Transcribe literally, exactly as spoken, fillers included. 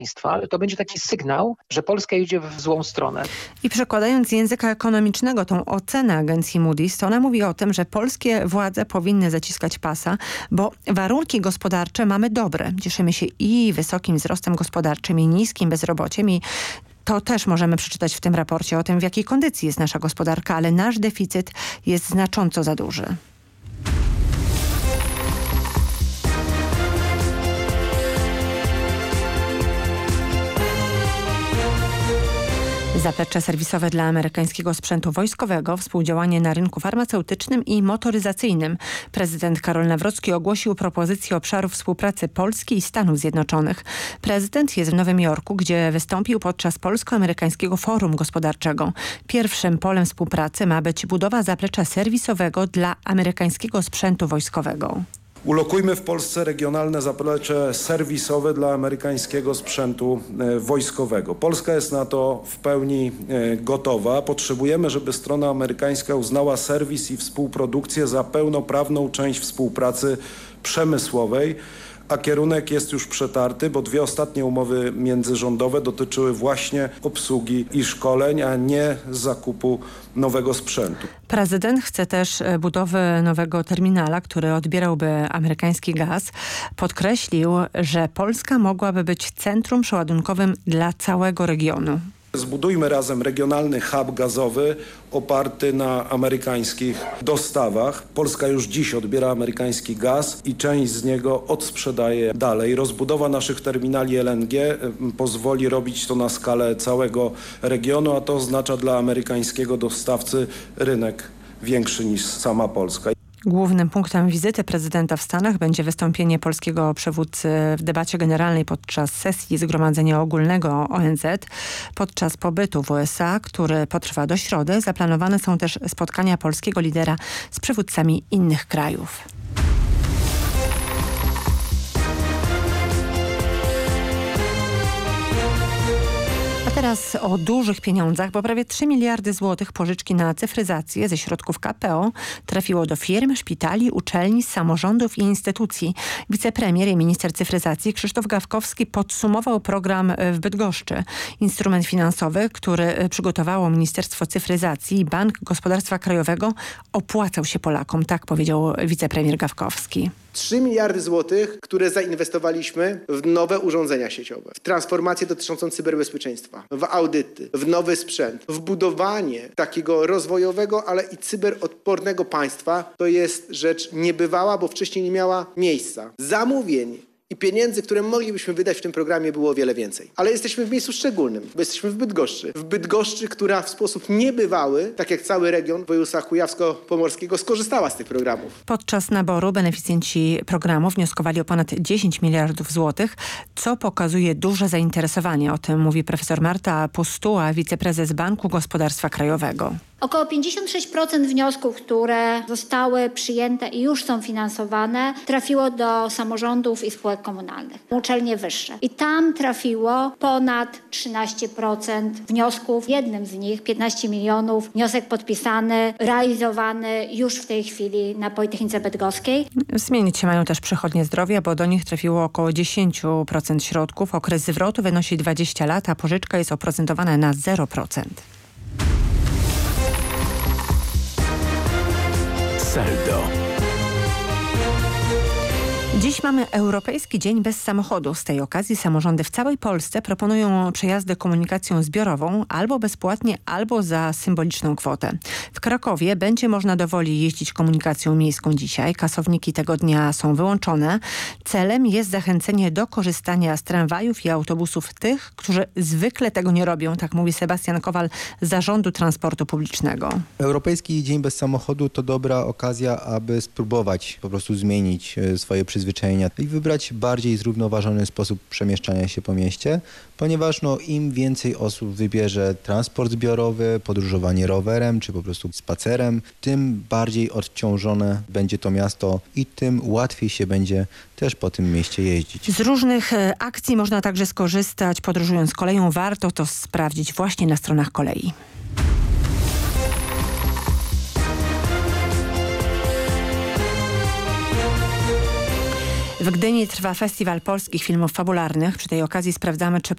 ale to będzie taki sygnał, że Polska idzie w złą stronę. I przekładając z języka ekonomicznego tą ocenę agencji Moody's, to ona mówi o tym, że polskie władze powinny zaciskać pasa, bo warunki gospodarcze mamy dobre. Cieszymy się i wysokim wzrostem gospodarczym, i niskim bezrobociem, i to też możemy przeczytać w tym raporcie o tym, w jakiej kondycji jest nasza gospodarka, ale nasz deficyt jest znacząco za duży. Zaplecze serwisowe dla amerykańskiego sprzętu wojskowego, współdziałanie na rynku farmaceutycznym i motoryzacyjnym. Prezydent Karol Nawrocki ogłosił propozycję obszarów współpracy Polski i Stanów Zjednoczonych. Prezydent jest w Nowym Jorku, gdzie wystąpił podczas Polsko-Amerykańskiego Forum Gospodarczego. Pierwszym polem współpracy ma być budowa zaplecza serwisowego dla amerykańskiego sprzętu wojskowego. Ulokujmy w Polsce regionalne zaplecze serwisowe dla amerykańskiego sprzętu e, wojskowego. Polska jest na to w pełni e, gotowa. Potrzebujemy, żeby strona amerykańska uznała serwis i współprodukcję za pełnoprawną część współpracy przemysłowej, a kierunek jest już przetarty, bo dwie ostatnie umowy międzyrządowe dotyczyły właśnie obsługi i szkoleń, a nie zakupu nowego sprzętu. Prezydent chce też budowy nowego terminala, który odbierałby amerykański gaz. Podkreślił, że Polska mogłaby być centrum przeładunkowym dla całego regionu. Zbudujmy razem regionalny hub gazowy oparty na amerykańskich dostawach. Polska już dziś odbiera amerykański gaz i część z niego odsprzedaje dalej. Rozbudowa naszych terminali L N G pozwoli robić to na skalę całego regionu, a to oznacza dla amerykańskiego dostawcy rynek większy niż sama Polska. Głównym punktem wizyty prezydenta w Stanach będzie wystąpienie polskiego przywódcy w debacie generalnej podczas sesji Zgromadzenia Ogólnego O N Z. Podczas pobytu w U S A, który potrwa do środy, zaplanowane są też spotkania polskiego lidera z przywódcami innych krajów. Teraz o dużych pieniądzach, bo prawie trzy miliardy złotych pożyczki na cyfryzację ze środków K P O trafiło do firm, szpitali, uczelni, samorządów i instytucji. Wicepremier i minister cyfryzacji Krzysztof Gawkowski podsumował program w Bydgoszczy. Instrument finansowy, który przygotowało Ministerstwo Cyfryzacji i Bank Gospodarstwa Krajowego, opłacał się Polakom, tak powiedział wicepremier Gawkowski. trzy miliardy złotych, które zainwestowaliśmy w nowe urządzenia sieciowe, w transformację dotyczącą cyberbezpieczeństwa, w audyty, w nowy sprzęt, w budowanie takiego rozwojowego, ale i cyberodpornego państwa, to jest rzecz niebywała, bo wcześniej nie miała miejsca. Zamówień i pieniędzy, które moglibyśmy wydać w tym programie, było o wiele więcej. Ale jesteśmy w miejscu szczególnym, bo jesteśmy w Bydgoszczy. W Bydgoszczy, która w sposób niebywały, tak jak cały region województwa kujawsko-pomorskiego, skorzystała z tych programów. Podczas naboru beneficjenci programu wnioskowali o ponad dziesięć miliardów złotych, co pokazuje duże zainteresowanie. O tym mówi profesor Marta Pustuła, wiceprezes Banku Gospodarstwa Krajowego. Około pięćdziesiąt sześć procent wniosków, które zostały przyjęte i już są finansowane, trafiło do samorządów i spółek komunalnych, uczelnie wyższe. I tam trafiło ponad trzynaście procent wniosków. Jednym z nich, piętnaście milionów, wniosek podpisany, realizowany już w tej chwili na Politechnice Bydgoskiej. Zmienić się mają też przychodnie zdrowia, bo do nich trafiło około dziesięć procent środków. Okres zwrotu wynosi dwadzieścia lat, a pożyczka jest oprocentowana na zero procent. Saldo. Dziś mamy Europejski Dzień Bez Samochodu. Z tej okazji samorządy w całej Polsce proponują przejazdy komunikacją zbiorową albo bezpłatnie, albo za symboliczną kwotę. W Krakowie będzie można do woli jeździć komunikacją miejską dzisiaj. Kasowniki tego dnia są wyłączone. Celem jest zachęcenie do korzystania z tramwajów i autobusów tych, którzy zwykle tego nie robią, tak mówi Sebastian Kowal z Zarządu Transportu Publicznego. Europejski Dzień Bez Samochodu to dobra okazja, aby spróbować po prostu zmienić swoje przyzwyczajenia i wybrać bardziej zrównoważony sposób przemieszczania się po mieście, ponieważ no, im więcej osób wybierze transport zbiorowy, podróżowanie rowerem czy po prostu spacerem, tym bardziej odciążone będzie to miasto i tym łatwiej się będzie też po tym mieście jeździć. Z różnych akcji można także skorzystać podróżując koleją. Warto to sprawdzić właśnie na stronach kolei. W Gdyni trwa Festiwal Polskich Filmów Fabularnych. Przy tej okazji sprawdzamy, czy